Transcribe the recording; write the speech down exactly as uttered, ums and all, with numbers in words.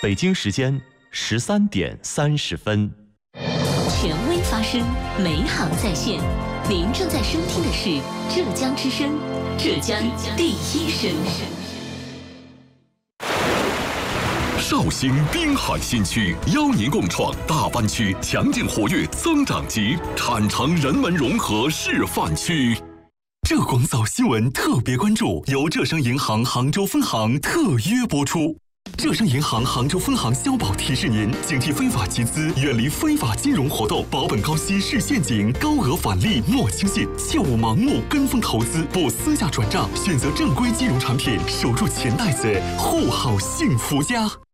北京时间十三点三十分。 权威发声，美好在线。您正在收听的是浙江之声，浙江第一声。 绍兴滨海新区邀您共创大湾区强劲活跃增长极产城人文融合示范区。浙广早新闻特别关注由浙商银行杭州分行特约播出。浙商银行杭州分行消保提示您：警惕非法集资，远离非法金融活动，保本高息是陷阱，高额返利莫轻信，切勿盲目跟风投资，不私下转账，选择正规金融产品，守住钱袋子，护好幸福家。